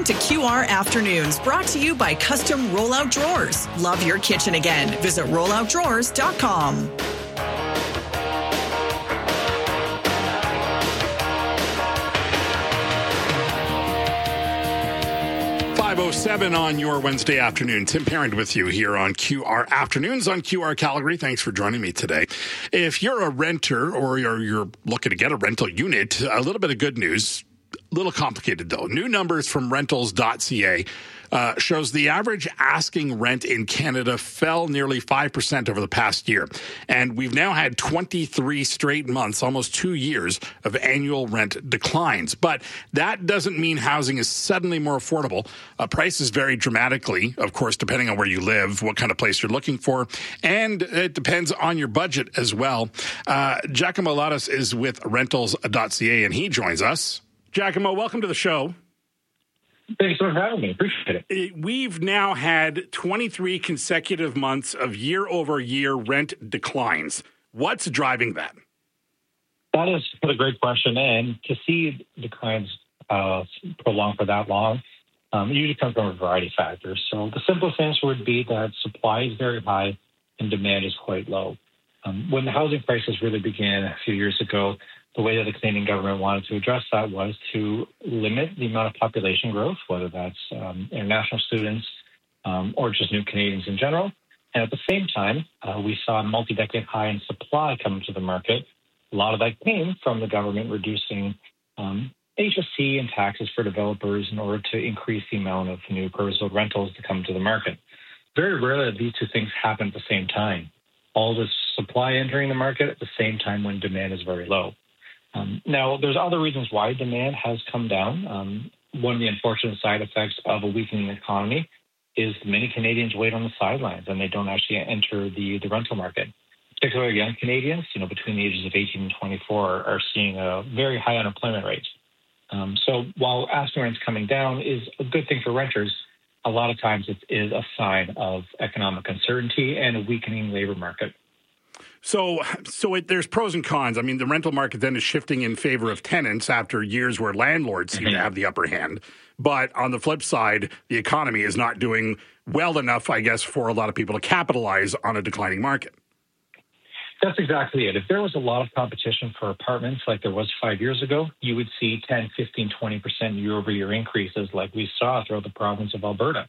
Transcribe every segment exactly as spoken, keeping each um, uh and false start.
listening to Q R Afternoons, brought to you by Custom Rollout Drawers. Love your kitchen again. Visit rollout drawers dot com. five oh seven on your Wednesday afternoon. Tim Parent with you here on Q R Afternoons on Q R Calgary. Thanks for joining me today. If you're a renter or you're, you're looking to get a rental unit, a little bit of good news. A little complicated, though. New numbers from rentals dot c a uh, shows the average asking rent in Canada fell nearly five percent over the past year. And we've now had twenty-three straight months, almost two years, of annual rent declines. But that doesn't mean housing is suddenly more affordable. Uh, prices vary dramatically, of course, depending on where you live, what kind of place you're looking for. And it depends on your budget as well. Uh, Giacomo Lattis is with rentals dot c a, and he joins us. Giacomo, welcome to the show. Thanks for having me. Appreciate it. We've now had twenty-three consecutive months of year-over-year rent declines. What's driving that? That is a great question. And to see declines uh, prolonged for that long, um, it usually comes from a variety of factors. So the simplest answer would be that supply is very high and demand is quite low. Um, when the housing crisis really began a few years ago, the way that the Canadian government wanted to address that was to limit the amount of population growth, whether that's um, international students um, or just new Canadians in general. And at the same time, uh, we saw a multi-decade high in supply come to the market. A lot of that came from the government reducing um, H S C and taxes for developers in order to increase the amount of new purpose-built rentals to come to the market. Very rarely these two things happen at the same time. All this supply entering the market at the same time when demand is very low. Um, now, there's other reasons why demand has come down. Um, one of the unfortunate side effects of a weakening economy is many Canadians wait on the sidelines and they don't actually enter the, the rental market. Particularly young Canadians, you know, between the ages of eighteen and twenty-four are, are seeing a very high unemployment rate. Um, so while asking rents coming down is a good thing for renters, a lot of times it is a sign of economic uncertainty and a weakening labor market. So, so it, there's pros and cons. I mean, the rental market then is shifting in favor of tenants after years where landlords seem mm-hmm. to have the upper hand. But on the flip side, the economy is not doing well enough, I guess, for a lot of people to capitalize on a declining market. That's exactly it. If there was a lot of competition for apartments like there was five years ago, you would see ten, fifteen, twenty percent year-over-year increases like we saw throughout the province of Alberta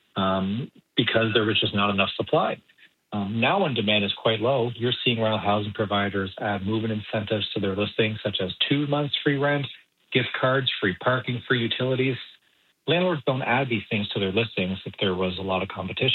um, because there was just not enough supply. Um, now when demand is quite low, you're seeing rental housing providers add move-in incentives to their listings, such as two months free rent, gift cards, free parking, free utilities. Landlords don't add these things to their listings if there was a lot of competition.